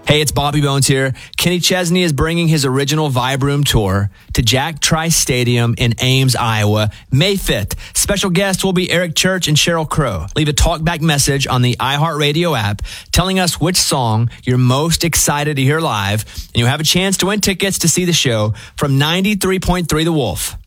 Hey, it's Bobby Bones here. Kenny Chesney is bringing his original Vibe Room tour to Jack Trice Stadium in Ames, Iowa, May 5th. Special guests will be Eric Church and Sheryl Crow. Leave a talkback message on the iHeartRadio app telling us which song you're most excited to hear live, and you'll have a chance to win tickets to see the show from 93.3 The Wolf.